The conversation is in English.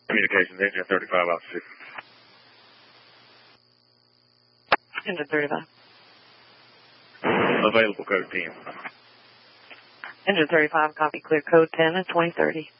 Communications, engine 35 out 6. Engine 35. Available code 10. Engine 35, copy, clear code 10 at 2030.